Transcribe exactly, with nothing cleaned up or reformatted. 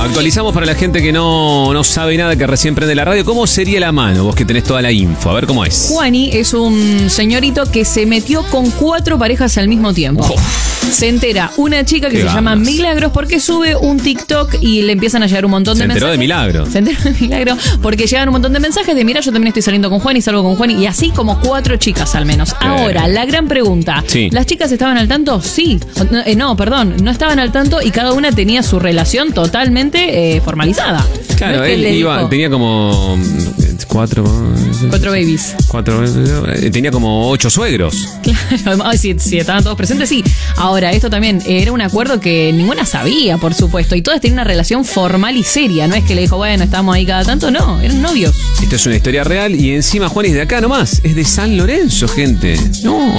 Actualizamos para la gente que no, no sabe nada, que recién prende la radio. ¿Cómo sería la mano? Vos que tenés toda la info. A ver cómo es. Juani es un señorito que se metió con cuatro parejas al mismo tiempo. Oh. Se entera una chica que Qué se llama ganas. Milagros porque sube un TikTok y le empiezan a llegar un montón Se de enteró mensajes. de Milagro. Se enteró de Milagro porque llegan un montón de mensajes de mira, yo también estoy saliendo con Juan y salgo con Juan y así como cuatro chicas al menos. Ahora, la gran pregunta. Sí. ¿Las chicas estaban al tanto? Sí. No, eh, no, perdón, no estaban al tanto y cada una tenía su relación totalmente eh, formalizada. Claro, No es que él le iba, dijo, tenía como cuatro... cuatro babies. Cuatro, eh, tenía como ocho suegros. Claro, ay, si, si estaban todos presentes, sí. Ahora, esto también era un acuerdo que ninguna sabía, por supuesto, y todas tenían una relación formal y seria. No es que le dijo, bueno, estamos ahí cada tanto, no, eran novios. Esto es una historia real y encima Juan es de acá nomás, es de San Lorenzo, gente. No.